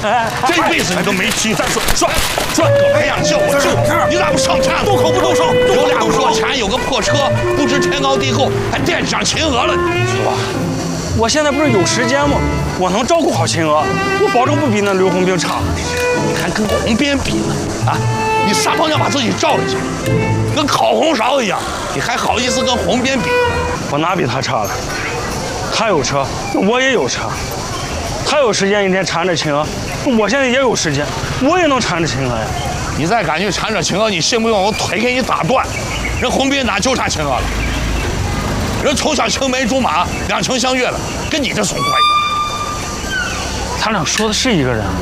哎， 这辈子你都没机会。 说， 哎呀，叫我救，你咋不上前？ 动口不动手， 有俩破钱，有个破车，不知天高地厚，还惦记上秦娥了。 是吧？我现在不是有时间吗？我能照顾好秦娥，我保证不比那刘洪兵差。 你还跟红边比呢？啊，你撒泡尿把自己照一下，跟烤红苕一样，你还好意思跟红边比？ 我哪比他差了？他有车，我也有车。他有时间一天缠着秦娥，我现在也有时间，我也能缠着秦娥呀。 你再敢去缠着秦娥，你信不信我腿给你打断？人红斌哪纠缠秦娥了？人从小青梅竹马，两情相悦了，跟你这怂货一样。 他俩说的是一个人吗？